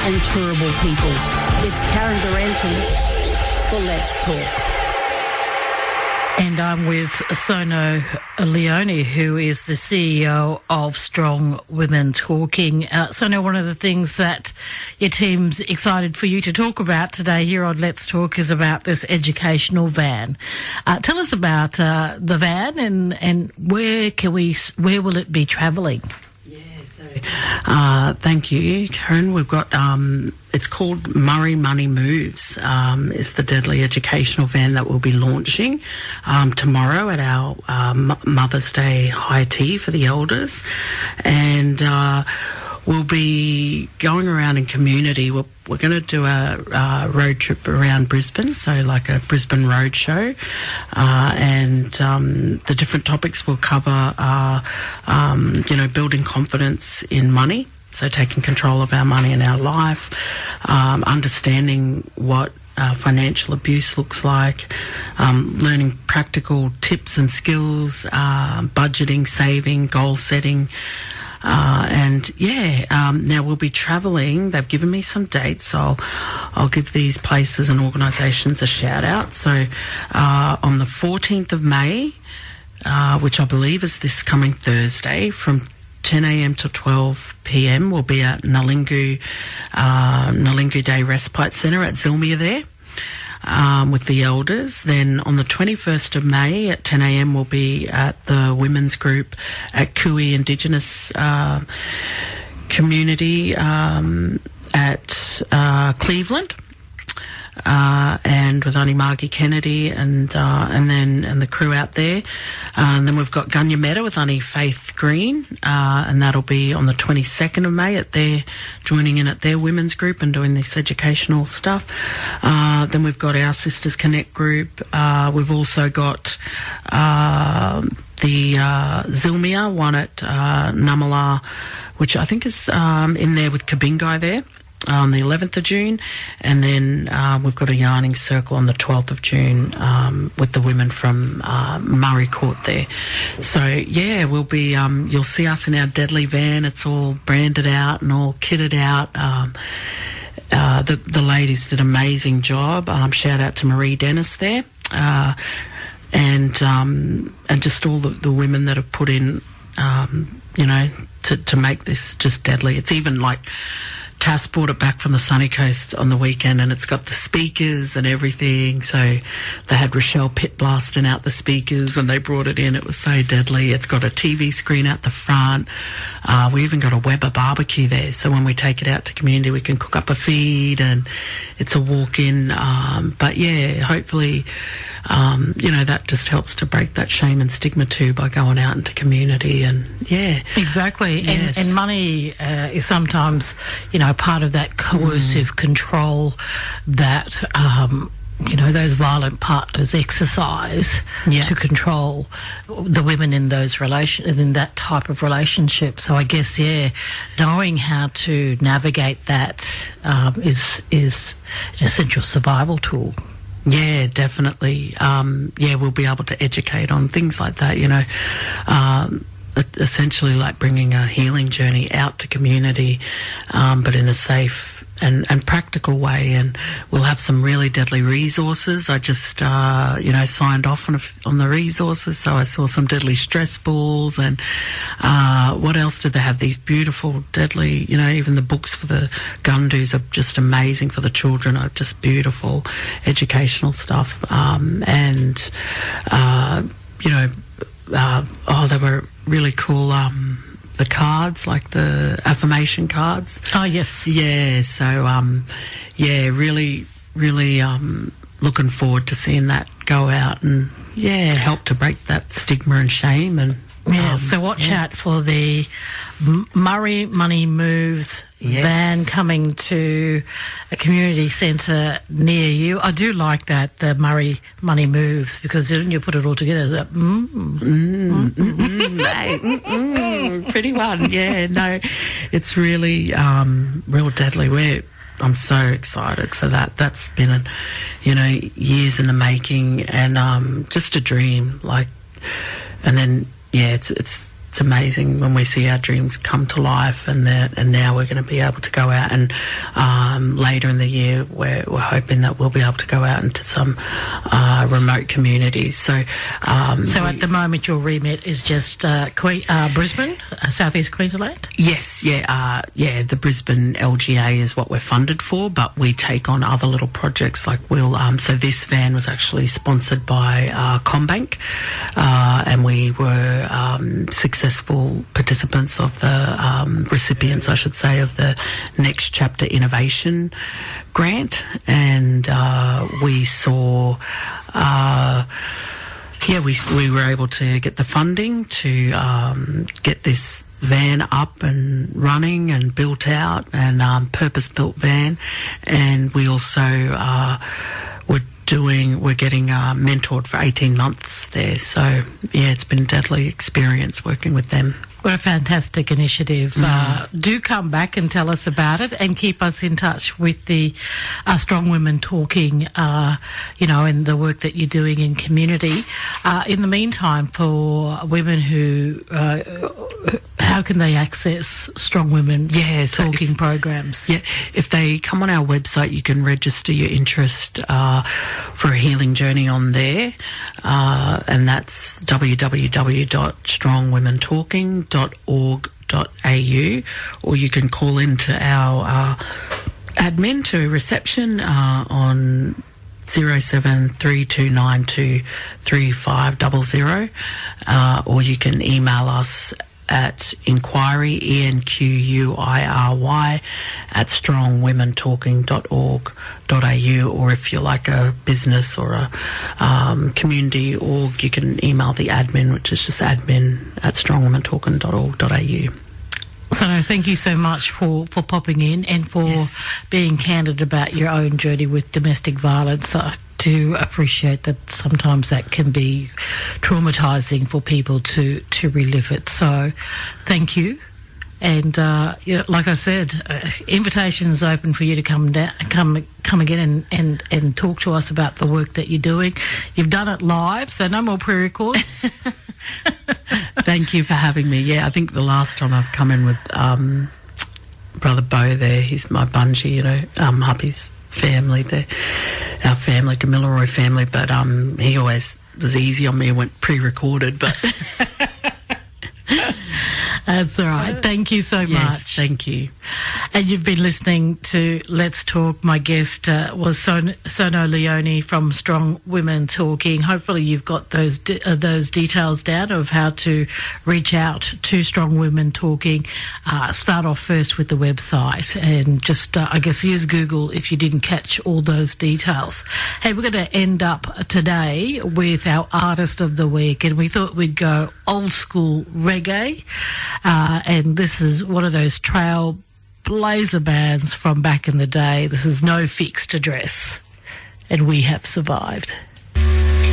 and Turrbal people. It's Karen Durante for Let's Talk. And I'm with Sono Leone, who is the CEO of Strong Women Talking. Sono, one of the things that your team's excited for you to talk about today here on Let's Talk is about this educational van. Tell us about the van and where will it be travelling? Thank you, Karen. We've got, it's called Murray Money Moves. It's the deadly educational van that we'll be launching tomorrow at our Mother's Day high tea for the elders. And we'll be going around in community. We're going to do a road trip around Brisbane, so like a Brisbane road show. And the different topics we'll cover are, building confidence in money, so taking control of our money in our life, understanding what financial abuse looks like, learning practical tips and skills, budgeting, saving, goal setting. Now we'll be travelling. They've given me some dates, so I'll give these places and organisations a shout out. So on the 14th of May, which I believe is this coming Thursday, from 10 a.m. to 12 p.m, we'll be at Nalingu Day Respite Centre at Zilmia there. With the elders. Then on the 21st of May at 10 a.m. we'll be at the women's group at Kui Indigenous Community at Cleveland. And with Auntie Margie Kennedy and the crew out there. And then we've got Gunya Meta with Auntie Faith Green, and that'll be on the 22nd of May joining in at their women's group and doing this educational stuff. Then we've got our Sisters Connect group. We've also got the Zilmia one at Namala, which I think is in there with Kabingai there, on the 11th of June, and then we've got a yarning circle on the 12th of June with the women from Murray Court there. So yeah, we'll be you'll see us in our deadly van. It's all branded out and all kitted out. The ladies did an amazing job. Shout out to Marie Dennis there, and just all the women that have put in to make this just deadly. It's even like Tass brought it back from the sunny coast on the weekend, and it's got the speakers and everything. So they had Rochelle Pitt blasting out the speakers when they brought it in. It was so deadly. It's got a TV screen out the front. We even got a Weber barbecue there. So when we take it out to community, we can cook up a feed, and it's a walk-in. But yeah, hopefully, that just helps to break that shame and stigma too by going out into community. And yeah, exactly. Yes. And money is sometimes, part of that coercive control that, those violent partners exercise to control the women in those in that type of relationship. So I guess, knowing how to navigate that is an essential survival tool. Yeah, definitely. We'll be able to educate on things like that, essentially like bringing a healing journey out to community, but in a safe and practical way. And we'll have some really deadly resources. I just, signed off on the resources, so I saw some deadly stress balls. And what else did they have? These beautiful, deadly, even the books for the gundus are just amazing for the children, are just beautiful educational stuff. They were really cool. The cards, like the affirmation cards. Oh, yes. Yeah, so, really, really looking forward to seeing that go out and, help to break that stigma and shame. And so watch out for the Murray Money Moves van coming to a community centre near you. I do like that, the Murray Money Moves, because then you put it all together. Pretty one. Yeah, no, it's really real deadly. I'm so excited for that. That's been, years in the making, and just a dream. And then it's it's amazing when we see our dreams come to life, and now we're going to be able to go out, and later in the year we're hoping that we'll be able to go out into some remote communities. So at the moment your remit is just Brisbane, southeast Queensland? Yes, the Brisbane LGA is what we're funded for, but we take on other little projects like so this van was actually sponsored by CommBank, and we were successful participants of the recipients, I should say, of the Next Chapter Innovation grant, and we saw we were able to get the funding to get this van up and running and built out, and purpose-built van, and we also we're getting mentored for 18 months there. So it's been a deadly experience working with them. What a fantastic initiative. Do come back and tell us about it, and keep us in touch with the Strong Women Talking, and the work that you're doing in community. In the meantime, for women who, how can they access Strong Women Talking programs? Yeah, if they come on our website, you can register your interest for a healing journey on there, and that's www.strongwomentalking.org.au, or you can call into our admin to reception on 0732923500, or you can email us at inquiry, ENQUIRY, at strongwomentalking.org.au, or if you're like a business or a community org, you can email the admin, which is just admin@strongwomentalking.org.au. So thank you so much for popping in and for being candid about your own journey with domestic violence. I do appreciate that sometimes that can be traumatising for people to relive it. So thank you. And like I said, invitations open for you to come again and talk to us about the work that you're doing. You've done it live, so no more pre-records. Thank you for having me. Yeah, I think the last time I've come in with Brother Bo there, he's my bungee, hubby's family there, our family, Gamilaroi family, but he always was easy on me and went pre-recorded, but... That's all right. Thank you so much. Thank you. And you've been listening to Let's Talk. My guest was Sono Leone from Strong Women Talking. Hopefully you've got those details down of how to reach out to Strong Women Talking. Start off first with the website and just, I guess, use Google if you didn't catch all those details. Hey, we're going to end up today with our Artist of the Week, and we thought we'd go old school reggae. And this is one of those trailblazer bands from back in the day. This is No Fixed Address, and We Have Survived.